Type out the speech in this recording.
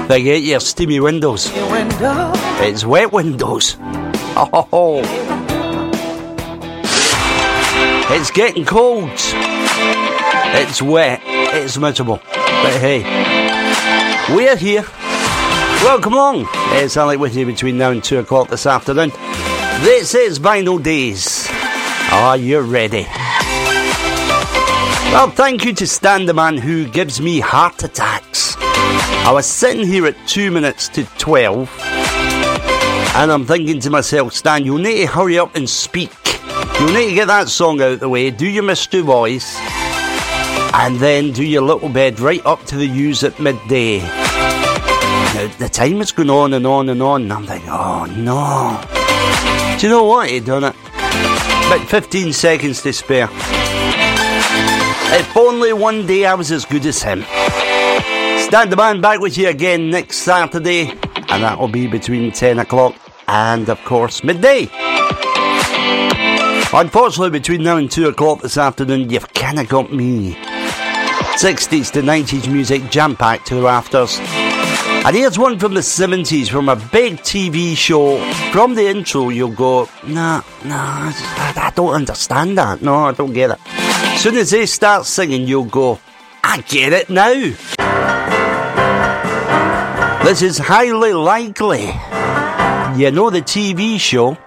Forget your steamy windows. It's wet windows. Oh. It's getting cold. It's wet. It's miserable. But hey, we're here. Welcome along. It's Alec with you between now and 2 o'clock this afternoon. This is Vinyl Days. Are you ready? Well, thank you to Stan the man who gives me heart attacks. I was sitting here at 2 minutes to 12 and I'm thinking to myself, Stan, you'll need to hurry up and speak. You'll need to get that song out of the way, do your mystery voice, and then do your little bed right up to the news at midday. Now, the time is going on and on and on, and I'm thinking, oh no. Do you know what? He done it. About 15 seconds to spare. If only one day I was as good as him. Stan the man back with you again next Saturday, and that will be between 10 o'clock and, of course, midday. Unfortunately, between now and 2 o'clock this afternoon, you've kind of got me. 60s to 90s music jam-packed to the rafters. And here's one from the 70s, from a big TV show. From the intro, you'll go, nah, I don't understand that. No, I don't get it. As soon as they start singing, you'll go, I get it now. This is Highly Likely. You know the TV show.